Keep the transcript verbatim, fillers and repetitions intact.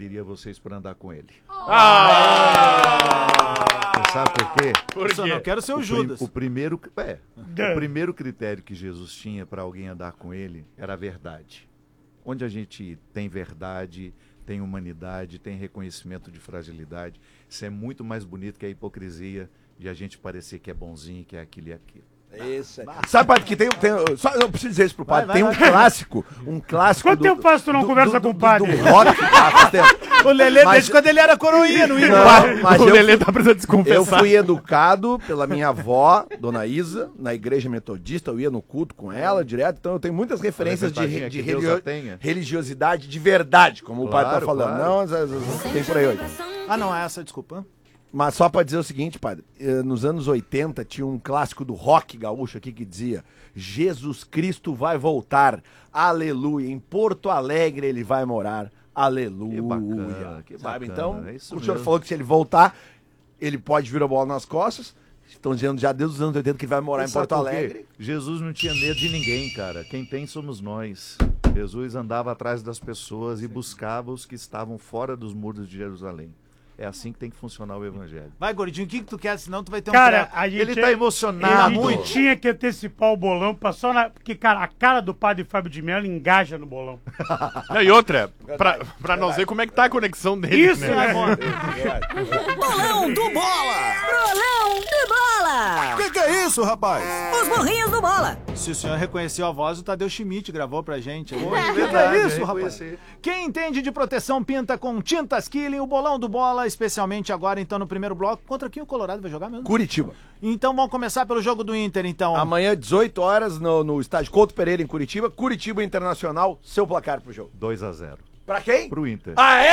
escolheria vocês para andar com ele. Ah! Você sabe por quê? Por quê? Eu não quero ser o, O, Judas. prim- o primeiro, é, o primeiro critério que Jesus tinha para alguém andar com ele era a verdade. Onde a gente tem verdade, tem humanidade, tem reconhecimento de fragilidade, isso é muito mais bonito que a hipocrisia de a gente parecer que é bonzinho, que é aquilo e aquilo. Isso aí. Sabe, padre, que tem, tem só, eu preciso dizer isso pro padre, Vai, tem vai, um vai. clássico, um clássico Quanto tempo faz que tu não conversa com o padre? Do rock, ah, faz tempo. O Lelê, Mas- desde quando ele era coroinha, não ia. Não, mas o eu, Lelê tá precisando eu desconfessar. fui educado pela minha avó, Dona Isa, na igreja metodista, eu ia no culto com ela direto, então eu tenho muitas referências de, Tadinha, de que Deus religio- a tenha. religiosidade de verdade, como o padre tá Claro, falando. claro. Não, as- as- as- tem por aí hoje. Ah, não, é essa, desculpa. Mas só pra dizer o seguinte, padre, eh, nos anos oitenta tinha um clássico do rock gaúcho aqui que dizia: Jesus Cristo vai voltar, aleluia, em Porto Alegre ele vai morar, aleluia. Que bacana, que Sabe? bacana, Então, é isso o senhor mesmo. falou que se ele voltar, ele pode vir a bola nas costas. Estão dizendo já desde os anos oitenta que ele vai morar em Sabe Porto por quê? Alegre. Jesus não tinha medo de ninguém, cara. Quem tem somos nós. Jesus andava atrás das pessoas e buscava os que estavam fora dos muros de Jerusalém. É assim que tem que funcionar o evangelho. Vai, gordinho, o que, que tu quer? Senão tu vai ter um Cara, treco. a gente, Ele tá a emocionado. gente tinha que antecipar o bolão pra só na... Porque, cara, a cara do padre Fábio de Mello engaja no bolão. Não, e outra, pra, pra nós ver como é que tá a conexão dele. Isso, né? né? Bolão do Bola! Bolão do Bola! Que que é isso, rapaz? Os burrinhos do Bola! Se o senhor reconheceu a voz, o Tadeu Schmidt gravou pra gente. Foi Que que verdade, é isso, eu rapaz? reconheci. Quem entende de proteção pinta com tintas Killing, o bolão do Bola, especialmente agora, então, no primeiro bloco. Contra quem o Colorado vai jogar mesmo? Curitiba. Então vamos começar pelo jogo do Inter, então. Amanhã, dezoito horas, no, no estádio Couto Pereira, em Curitiba. Curitiba Internacional, seu placar pro jogo. dois a zero. Pra quem? Pro Inter. Ah, é?